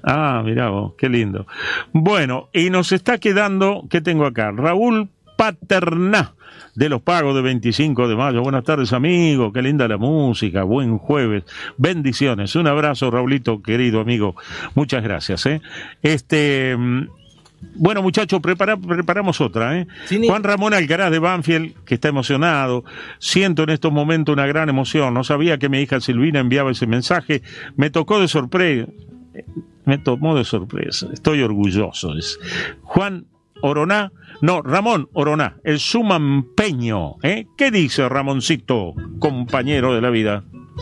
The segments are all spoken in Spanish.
Ah, mirá vos, qué lindo. Bueno, y nos está quedando, ¿qué tengo acá? Raúl Paterná, de Los Pagos, de 25 de mayo. Buenas tardes, amigo, qué linda la música, buen jueves, bendiciones. Un abrazo, Raulito, querido amigo, muchas gracias. Bueno, muchachos, preparamos otra, ¿eh? Sí, Juan Ramón Alcaraz de Banfield, que está emocionado. Siento en estos momentos una gran emoción. No sabía que mi hija Silvina enviaba ese mensaje. Me tomó de sorpresa. Estoy orgulloso. Ramón Oroná, el sumampeño, ¿eh? ¿Qué dice Ramoncito, compañero de la vida?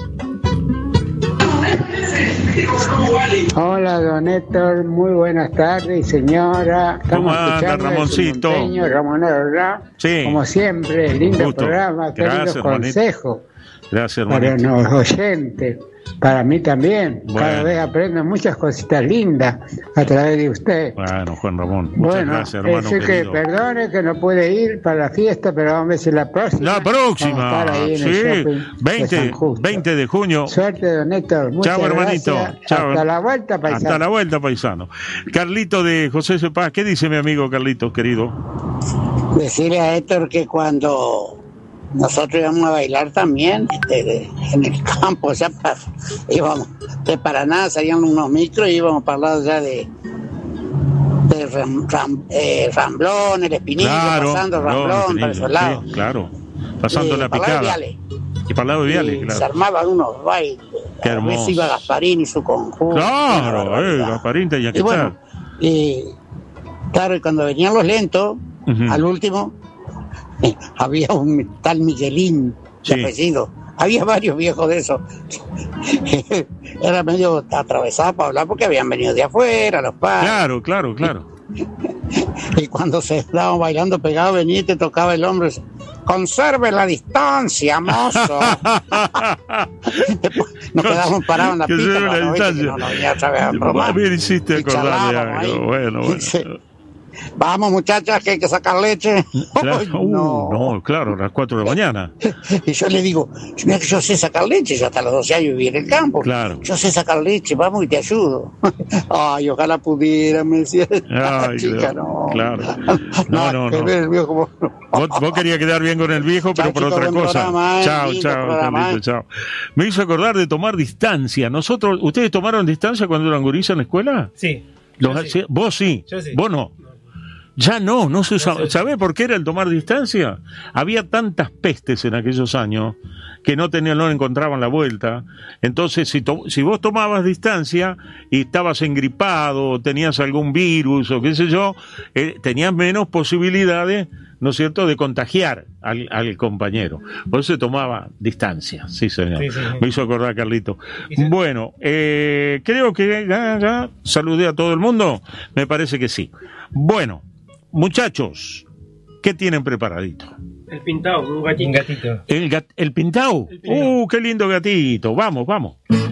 Hola, don Héctor, muy buenas tardes, señora. ¿Cómo anda, Ramoncito? Ramón Oroná, sí. Como siempre, lindo Gusto. programa, qué lindos consejos. Gracias, hermanito. Para los oyentes, para mí también. Bueno. Cada vez aprendo muchas cositas lindas a través de usted. Bueno, Juan Ramón, muchas gracias, hermano sé querido. que perdone que no puede ir para la fiesta, pero vamos a ver si la próxima. La próxima, Ahí en sí, el 20 de junio. Suerte, don Héctor. Muchas Chao, hermanito. Gracias. Chao. Hasta la vuelta, paisano. Hasta la vuelta, paisano. Carlito de José Cepaz, ¿qué dice mi amigo Carlitos, querido? Decirle a Héctor que cuando nosotros íbamos a bailar también en el campo, o sea, íbamos de Paraná, salían unos micros y íbamos para el lado ya de Ramblón, el Espinillo, pasando Ramblón para esos lados. Sí, claro, pasando la picada. Y para el lado de Viale, claro. Se armaban unos bailes. Qué hermoso. A veces iba Gasparín y su conjunto. Claro, Gasparín tenía que estar. Claro, y cuando venían los lentos, al último, había un tal Miguelín de apellido. Había varios viejos de esos. Era medio atravesado para hablar porque habían venido de afuera, los padres. Claro. Y cuando se estaban bailando pegados, venía y te tocaba el hombro. Conserve la distancia, mozo. Después nos quedamos parados en la pista. No venía otra vez a bromar. Bien hiciste acordarme algo. Bueno. Vamos, muchachas, que hay que sacar leche. Claro, claro, a las 4 de la mañana. Y yo le digo, mira que yo sé sacar leche, yo hasta los 12 años viví en el campo. Claro. Yo sé sacar leche, vamos y te ayudo. Ay, ojalá pudiera, me decía. Ay, chica, claro. No. Vos querías quedar bien con el viejo, pero por otra cosa. Chao, Carlito, chao. Me hizo acordar de tomar distancia. ¿Ustedes tomaron distancia cuando eran gurises en la escuela? Sí. Vos sí. Yo sí. Vos no. Ya no se usaba. ¿Sabés por qué era el tomar distancia? Había tantas pestes en aquellos años que no encontraban la vuelta. Entonces, si vos tomabas distancia y estabas engripado, tenías algún virus o qué sé yo, tenías menos posibilidades, ¿no es cierto?, de contagiar al compañero. Por eso se tomaba distancia. Sí, señor. Sí. Me hizo acordar, Carlito. Bueno, creo que ya saludé a todo el mundo. Me parece que sí. Bueno, muchachos, ¿qué tienen preparadito? El pintado, un gatito. ¿El pintado? Qué lindo gatito. Vamos.